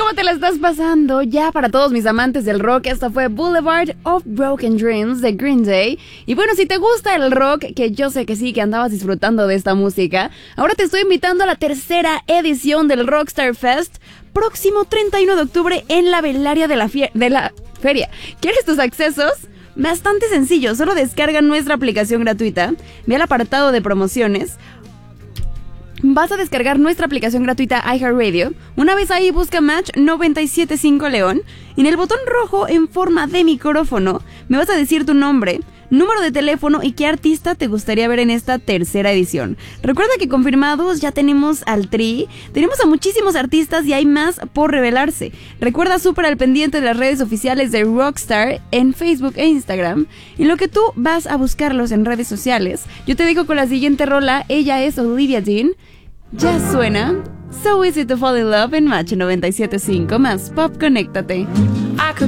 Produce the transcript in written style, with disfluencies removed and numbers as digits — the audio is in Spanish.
¿Cómo te la estás pasando? Ya para todos mis amantes del rock, esta fue Boulevard of Broken Dreams de Green Day. Y bueno, si te gusta el rock, que yo sé que sí, que andabas disfrutando de esta música, ahora te estoy invitando a la tercera edición del Rockstar Fest, próximo 31 de octubre en la velaria de la feria. ¿Quieres tus accesos? Bastante sencillo, solo descarga nuestra aplicación gratuita, ve al apartado de promociones. Vas a descargar nuestra aplicación gratuita iHeartRadio. Una vez ahí busca Match 975 León. Y en el botón rojo en forma de micrófono me vas a decir tu nombre, número de teléfono y qué artista te gustaría ver en esta tercera edición. Recuerda que confirmados ya tenemos al Tri, tenemos a muchísimos artistas y hay más por revelarse. Recuerda súper al pendiente de las redes oficiales de Rockstar en Facebook e Instagram. Y lo que tú vas a buscarlos en redes sociales, yo te digo con la siguiente rola. Ella es Olivia Dean. Ya suena So Easy to Fall in Love en Match 97.5 más Pop. Conéctate. I could